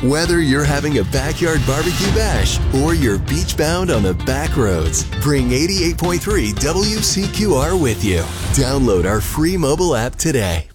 Whether you're having a backyard barbecue bash or you're beach bound on the back roads, bring 88.3 WCQR with you. Download our free mobile app today.